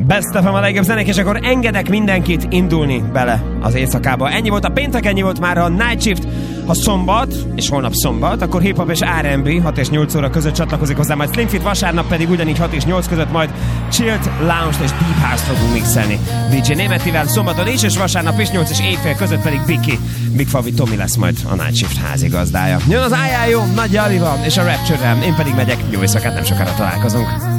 Best of a legjobb zenék, és akkor engedek mindenkit indulni bele az éjszakába. Ennyi volt a péntek, ennyi volt már a Night Shift. Ha szombat, és holnap szombat, akkor hip-hop és R&B 6 és 8 óra között csatlakozik hozzá, majd Slim Fit vasárnap pedig ugyanígy 6 és 8 között majd chilled, lounge és deep house fogunk mixelni. DJ Németivel szombaton is, és vasárnap is 8 és éjfél között pedig Biki, Big Favi Tomi lesz majd a Night Shift házigazdája. Jön az IIO, Nagy Jalival és a Rapture-rel, én pedig megyek, jó éjszakát, nem sokára találkozunk.